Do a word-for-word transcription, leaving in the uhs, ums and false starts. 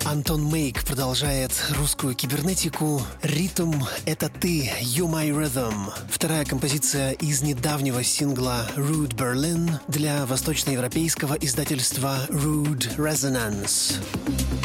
Антон Мейк продолжает русскую кибернетику. Ритм — это ты, You My Rhythm. Вторая композиция из недавнего сингла Rude Berlin для восточноевропейского издательства Rude Resonance.